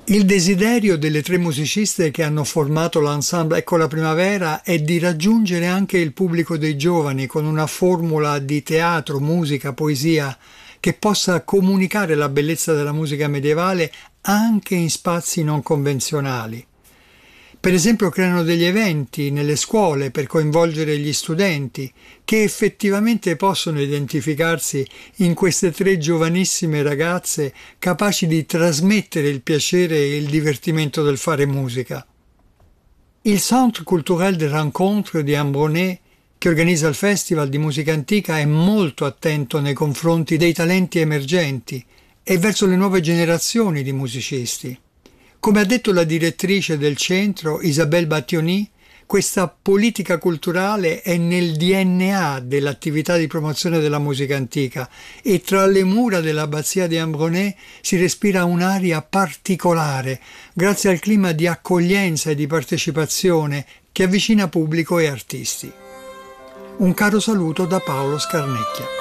Il desiderio delle tre musiciste che hanno formato l'ensemble Ecco la Primavera è di raggiungere anche il pubblico dei giovani con una formula di teatro, musica, poesia che possa comunicare la bellezza della musica medievale anche in spazi non convenzionali. Per esempio creano degli eventi nelle scuole per coinvolgere gli studenti che effettivamente possono identificarsi in queste tre giovanissime ragazze capaci di trasmettere il piacere e il divertimento del fare musica. Il Centre Culturel des Rencontres di Ambronay, che organizza il Festival di musica antica, è molto attento nei confronti dei talenti emergenti e verso le nuove generazioni di musicisti. Come ha detto la direttrice del centro, Isabelle Battioni, questa politica culturale è nel DNA dell'attività di promozione della musica antica e tra le mura dell'abbazia di Ambronay si respira un'aria particolare grazie al clima di accoglienza e di partecipazione che avvicina pubblico e artisti. Un caro saluto da Paolo Scarnecchia.